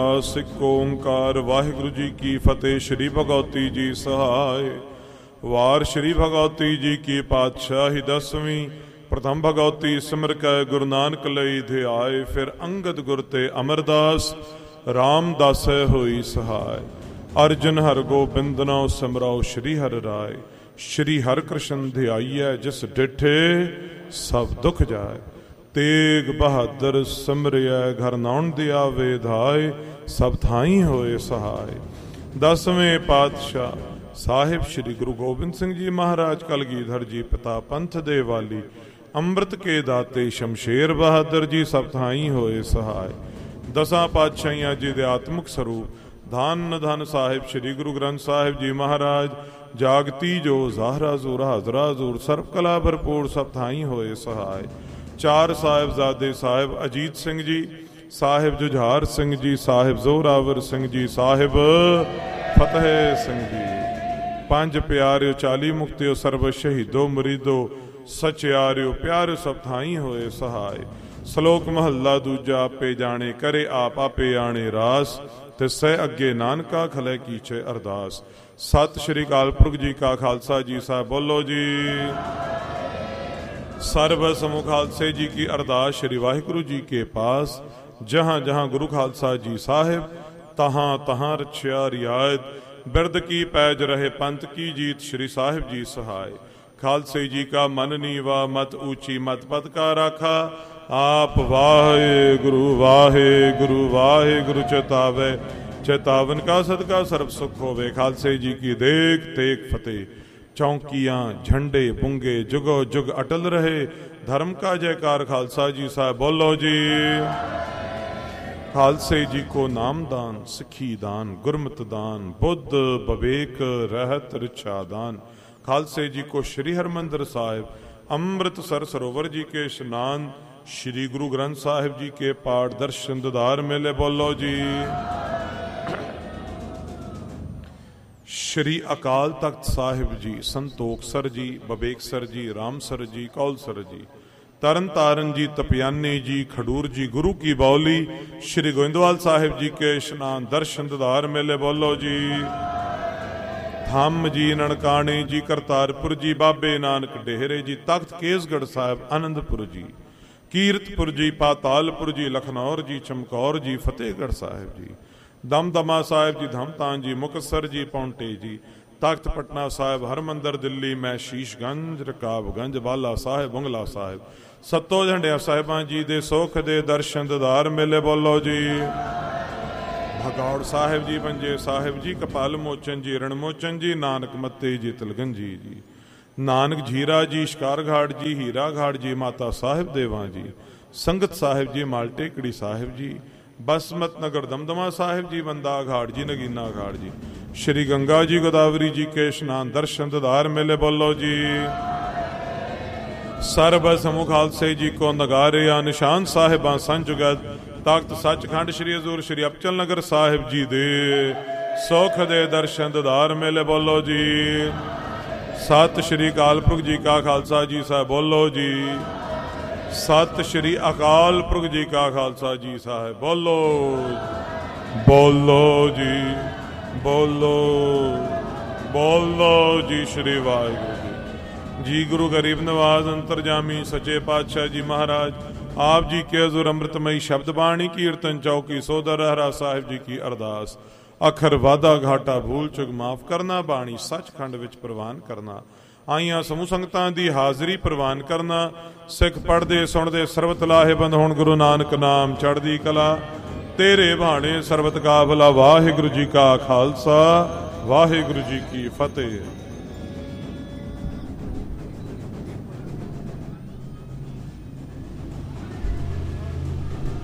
ਸਿੱਖ ਓਂਕਾਰ ਵਾਹਿਗੁਰੂ ਜੀ ਕੀ ਫਤਿਹ। ਸ਼੍ਰੀ ਭਗਉਤੀ ਜੀ ਸਹਾਇ। ਵਾਰ ਸ਼੍ਰੀ ਭਗਉਤੀ ਜੀ ਕੀ ਪਾਤਸ਼ਾਹੀ 10ਵੀਂ। ਪ੍ਰਥਮ ਭਗਉਤੀ ਸਿਮਰ ਕੈ ਗੁਰੂ ਨਾਨਕ ਲਈ ਧਿਆਏ। ਫਿਰ ਅੰਗਦ ਗੁਰ ਤੇ ਅਮਰਦਾਸ ਰਾਮਦਾਸੈ ਹੋਈ ਸਹਾਇ। ਅਰਜਨ ਹਰ ਗੋਬਿੰਦਨੋ ਸਿਮਰਉ ਸ਼੍ਰੀ ਹਰਿ ਰਾਏ। ਸ਼੍ਰੀ ਹਰਿ ਕ੍ਰਿਸ਼ਨ ਧਿਆਈਐ ਜਿਸ ਡਿਠੇ ਸਭ ਦੁਖ ਜਾਏ। ਤੇਗ ਬਹਾਦਰ ਸਿਮਰਿਐ ਘਰ ਨਾਉਣ ਦਿਆ ਵੇਧਾਏ। ਸਭ ਥਾਈ ਹੋਏ ਸਹਾਇ। 10ਵੇਂ ਪਾਤਸ਼ਾਹ ਸਾਹਿਬ ਸ਼੍ਰੀ ਗੁਰੂ ਗੋਬਿੰਦ ਸਿੰਘ ਜੀ ਮਹਾਰਾਜ ਕਲਗੀਧਰ ਜੀ ਪਿਤਾ ਪੰਥ ਦੇ ਵਾਲੀ ਅੰਮ੍ਰਿਤ ਕੇ ਦਾਤੇ ਸ਼ਮਸ਼ੇਰ ਬਹਾਦਰ ਜੀ ਸਭ ਥਾਈ ਹੋਏ ਸਹਾਇ। 10 ਪਾਤਸ਼ਾਹੀਆਂ ਜੀ ਦੇ ਆਤਮਿਕ ਸਰੂਪ ਧੰਨ ਧੰਨ ਸਾਹਿਬ ਸ਼੍ਰੀ ਗੁਰੂ ਗ੍ਰੰਥ ਸਾਹਿਬ ਜੀ ਮਹਾਰਾਜ ਜਾਗਤੀ ਜੋ ਜ਼ਾਹਰਾ ਜ਼ੂਰ ਹਾਜ਼ਰਾ ਜ਼ੂਰ ਸਰਬ ਕਲਾ ਭਰਪੂਰ ਸਭ ਥਾਈ ਹੋਏ ਸਹਾਇ। 4 ਸਾਹਿਬਜ਼ਾਦੇ ਸਾਹਿਬ ਅਜੀਤ ਸਿੰਘ ਜੀ, ਸਾਹਿਬ ਜੁਝਾਰ ਸਿੰਘ ਜੀ, ਸਾਹਿਬ ਜ਼ੋਰਾਵਰ ਸਿੰਘ ਜੀ, ਸਾਹਿਬ ਫਤਿਹ ਸਿੰਘ ਜੀ। 5 ਪਿਆਰਿਓ 40 ਮੁਕਤਿਓ ਸਰਬ ਸ਼ਹੀਦੋ ਮੁਰੀਦੋ ਸਚਿਆਰਿਓ ਪਿਆਰਿਓ ਸਭ ਥਾਈ ਹੋਏ ਸਹਾਇ। ਸ਼ਲੋਕ ਮਹੱਲਾ ਦੂਜਾ। ਆਪੇ ਜਾਣੇ ਕਰੇ ਆਪ ਆਪੇ ਆਣੇ ਰਾਸ। ਤਿਸੈ ਅੱਗੇ ਨਾਨਕਾ ਖਲੇ ਕੀਚੇ ਅਰਦਾਸ। ਸਤਿ ਸ਼੍ਰੀ ਅਕਾਲ ਪੁਰਖ ਜੀ ਕਾ ਖਾਲਸਾ ਜੀ ਸਾਹਿਬ ਬੋਲੋ ਜੀ। ਸਰਬ ਸਮੂਹ ਖਾਲਸੇ ਜੀ ਕੀ ਅਰਦਾਸ ਸ਼੍ਰੀ ਵਾਹਿਗੁਰੂ ਜੀ ਕੇ ਪਾਸ। ਜਹਾਂ ਜਹਾਂ ਗੁਰੂ ਖਾਲਸਾ ਜੀ ਸਾਹਿਬ ਤਹਾਂ ਤਹਾਂ ਰਛਿਆ ਰਿਆਇਤ। ਬਿਰਦ ਕੀ ਪੈਜ ਰਹੇ ਪੰਥ ਕੀ ਜੀਤ ਸ਼੍ਰੀ ਸਾਹਿਬ ਜੀ ਸਹਾਇ। ਖਾਲਸੇ ਜੀ ਕਾ ਮਨ ਨੀਵਾ ਮਤ ਊਚੀ ਮਤ ਪਦ ਕਾ ਰਾਖਾ। ਆਪ ਵਾਹਿਗੁਰੂ ਵਾਹਿਗੁਰੂ ਵਾਹਿਗੁਰੂ ਚੇਤਾਵੇ। ਚੇਤਾਵਨ ਕਾ ਸਦਕਾ ਸਰਬ ਸੁਖ ਹੋਵੇ। ਖਾਲਸੇ ਜੀ ਕੀ ਦੇਖ ਤੇਗ ਫਤਿਹ। ਚੌਂਕੀਆਂ ਝੰਡੇ ਬੁੰਗੇ ਜੁਗੋ ਜੁਗ ਅਟਲ ਰਹੇ। ਧਰਮ ਕਾ ਜੈਕਾਰ ਖਾਲਸਾ ਜੀ ਸਾਹਿਬ ਬੋਲੋ ਜੀ। ਖਾਲਸੇ ਜੀ ਕੋ ਨਾਮਦਾਨ ਸਿੱਖੀ ਦਾਨ ਗੁਰਮਤਿ ਦਾਨ ਬੁੱਧ ਵਿਵੇਕ ਰਹਿਤ ਰਿਛਾ ਦਾਨ। ਖਾਲਸੇ ਜੀ ਕੋ ਸ਼੍ਰੀ ਹਰਿਮੰਦਰ ਸਾਹਿਬ ਅੰਮ੍ਰਿਤਸਰ ਸਰੋਵਰ ਜੀ ਕੇ ਇਸ਼ਨਾਨ। ਸ਼੍ਰੀ ਗੁਰੂ ਗ੍ਰੰਥ ਸਾਹਿਬ ਜੀ ਕੇ ਪਾਠ ਦਰਸ਼ਨ ਦੀਦਾਰ ਮੇਲੇ ਬੋਲੋ ਜੀ। ਸ਼੍ਰੀ ਅਕਾਲ ਤਖਤ ਸਾਹਿਬ ਜੀ ਸੰਤੋਖਸਰ ਜੀ ਬਬੇਕਸਰ ਜੀ ਰਾਮਸਰ ਜੀ ਕੌਲਸਰ ਜੀ ਤਰਨ ਤਾਰਨ ਜੀ ਤਪਿਆਨੀ ਜੀ ਖਡੂਰ ਜੀ ਗੁਰੂ ਕੀ ਬਾਉਲੀ। ਸ਼੍ਰੀ ਗੋਇੰਦਵਾਲ ਸਾਹਿਬ ਜੀ ਕੇ ਇਸ਼ਨਾਨ ਦਰਸ਼ਨ ਦੀਦਾਰ ਮੇਲੇ ਬੋਲੋ ਜੀ। ਧੰਮ ਜੀ ਨਨਕਾਣੇ ਜੀ ਕਰਤਾਰਪੁਰ ਜੀ ਬਾਬੇ ਨਾਨਕ ਡੇਹਰੇ ਜੀ ਤਖਤ ਕੇਸਗੜ੍ਹ ਸਾਹਿਬ ਆਨੰਦਪੁਰ ਜੀ ਕੀਰਤਪੁਰ ਜੀ ਪਾਤਾਲਪੁਰ ਜੀ ਲਖਨੌਰ ਜੀ ਚਮਕੌਰ ਜੀ ਫਤਿਹਗੜ੍ਹ ਸਾਹਿਬ ਜੀ ਦਮਦਮਾ ਸਾਹਿਬ ਜੀ ਧਮਤਾਨ ਜੀ ਮੁਕਤਸਰ ਜੀ ਪੌਂਟੇ ਜੀ ਤਖਤ ਪਟਨਾ ਸਾਹਿਬ ਹਰਮੰਦਰ ਦਿੱਲੀ ਮੈਂ ਸ਼ੀਸ਼ਗੰਜ ਰਕਾਬਗੰਜ ਬਾਲਾ ਸਾਹਿਬ ਬੰਗਲਾ ਸਾਹਿਬ ਸੱਤੋ ਝੰਡਿਆ ਸਾਹਿਬਾਂ ਜੀ ਦੇ ਸੁਖ ਦੇ ਦਰਸ਼ਨ ਦੀਦਾਰ ਮੇਲੇ ਬੋਲੋ ਜੀ। ਭਗੌੜ ਸਾਹਿਬ ਜੀ ਪੰਜੇ ਸਾਹਿਬ ਜੀ ਕਪਾਲ ਮੋਚਨ ਜੀ ਰਣਮੋਚਨ ਜੀ ਨਾਨਕ ਮੱਤੇ ਜੀ ਤਿਲਗੰਜੀ ਜੀ ਨਾਨਕ ਝੀਰਾ ਜੀ ਸ਼ਿਕਾਰ ਘਾਟ ਜੀ ਹੀਰਾ ਘਾਟ ਜੀ ਮਾਤਾ ਸਾਹਿਬ ਦੇਵਾਂ ਜੀ ਸੰਗਤ ਸਾਹਿਬ ਜੀ ਮਾਲਟੇਕੜੀ ਸਾਹਿਬ ਜੀ ਬਸਮਤ ਨਗਰ ਦਮਦਮਾ ਸਾਹਿਬ ਜੀ ਬੰਦਾ ਘਾਟ ਜੀ ਨਗੀਨਾ ਘਾਟ ਜੀ ਸ਼੍ਰੀ ਗੰਗਾ ਜੀ ਗੋਦਾਵਰੀ ਜੀ ਕੇ ਇਸ਼ਨਾਨ ਦਰਸ਼ਨ ਦੀਦਾਰ ਮੇਲੇ ਬੋਲੋ ਜੀ। ਸਰਬ ਸਮੂਹ ਖਾਲਸੇ ਜੀ ਕੋ ਨਗਾਰਿਆ ਨਿਸ਼ਾਨ ਸਾਹਿਬਾਂ ਸੰਜੁਗਤ ਤਖਤ ਸੱਚਖੰਡ ਸ਼੍ਰੀ ਹਜ਼ੂਰ ਸ਼੍ਰੀ ਅਬਚਲ ਨਗਰ ਸਾਹਿਬ ਜੀ ਦੇ ਸੁਖ ਦੇ ਦਰਸ਼ਨ ਦੀਦਾਰ ਮੇਲੇ ਬੋਲੋ ਜੀ। ਸਤਿ ਸ਼੍ਰੀ ਅਕਾਲ ਪੁਰਖ ਜੀ ਕਾ ਖਾਲਸਾ ਜੀ ਸਾਹਿਬ ਬੋਲੋ ਜੀ। ਸਤਿ ਸ਼੍ਰੀ ਅਕਾਲ ਪੁਰਖ ਜੀ ਕਾ ਖਾਲਸਾ ਜੀ ਸਾਹਿਬ ਬੋਲੋ ਬੋਲੋ ਜੀ ਬੋਲੋ ਬੋਲੋ ਜੀ। ਸ਼੍ਰੀ ਵਾਹਿਗੁਰੂ ਜੀ ਗੁਰੂ ਗਰੀਬ ਨਵਾਜ਼ ਅੰਤਰਜਾਮੀ ਸੱਚੇ ਪਾਤਸ਼ਾਹ ਜੀ ਮਹਾਰਾਜ ਆਪ ਜੀ ਕੇ ਹਜ਼ੂਰ ਅੰਮ੍ਰਿਤਮਈ ਸ਼ਬਦ ਬਾਣੀ ਕੀਰਤਨ ਚੌਕੀ ਸੋਦਰ ਰਹਿਰਾ ਸਾਹਿਬ ਜੀ ਕੀ ਅਰਦਾਸ। ਅੱਖਰ ਵਾਧਾ ਘਾਟਾ ਭੂਲ ਚੁਕ ਮਾਫ ਕਰਨਾ। ਬਾਣੀ ਸੱਚਖੰਡ ਵਿੱਚ ਪ੍ਰਵਾਨ ਕਰਨਾ। ਆਈਆਂ ਸਮੂਹ ਸੰਗਤਾਂ ਦੀ ਹਾਜ਼ਰੀ ਪ੍ਰਵਾਨ ਕਰਨਾ। ਸਿੱਖ ਪੜ੍ਹਦੇ ਸੁਣਦੇ ਸਰਬਤ ਲਾਹੇਵੰਦ ਹੋਣ। ਗੁਰੂ ਨਾਨਕ ਨਾਮ ਚੜ੍ਹਦੀ ਕਲਾ ਤੇਰੇ ਬਾਣੇ ਸਰਬਤ ਕਾ ਭਲਾ। ਵਾਹਿਗੁਰੂ ਜੀ ਕਾ ਖਾਲਸਾ ਵਾਹਿਗੁਰੂ ਜੀ ਕੀ ਫਤਿਹ।